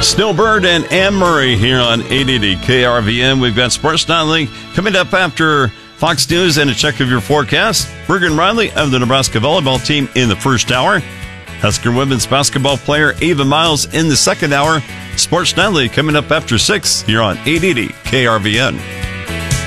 Snowbird and Anne Murray here on 880 KRVN. We've got Sports Nightly coming up after Fox News and a check of your forecast. Bergen Riley of the Nebraska volleyball team in the first hour. Husker women's basketball player Ava Miles in the second hour. Sports Nightly coming up after 6 here on 880 KRVN.